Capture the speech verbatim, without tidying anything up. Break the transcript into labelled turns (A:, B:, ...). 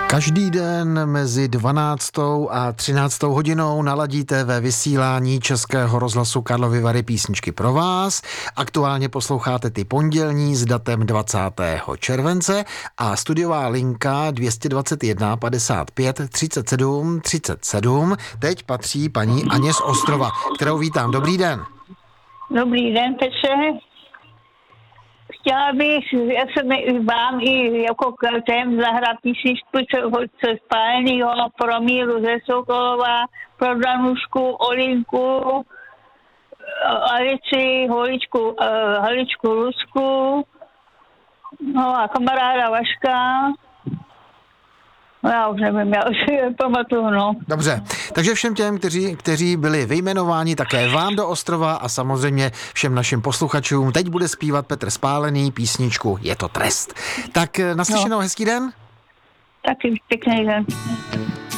A: Každý den mezi dvanáctou a třináctou hodinou naladíte ve vysílání Českého rozhlasu Karlovy Vary písničky pro vás. Aktuálně posloucháte ty pondělní s datem dvacátého července a studiová linka dvě stě dvacet jedna padesát pět třicet sedm třicet sedm teď patří paní Aně z Ostrova, kterou vítám. Dobrý den.
B: Dobrý den, Petře. Chtěla bych, já jsem vám i jako těm zahrát písničku co spálenýho pro Míru ze Sokolova, pro Danušku, Olinku, Alici, Holičku, Haličku Rusku, no a kamaráda Vaška. Já už nevím, já už si pamatuju, no.
A: Dobře, takže všem těm, kteří, kteří byli vyjmenováni, také vám do Ostrova a samozřejmě všem našim posluchačům, teď bude zpívat Petr Spálený písničku Je to trest. Tak naslyšenou, no. Hezký den.
B: Taky pěkný den.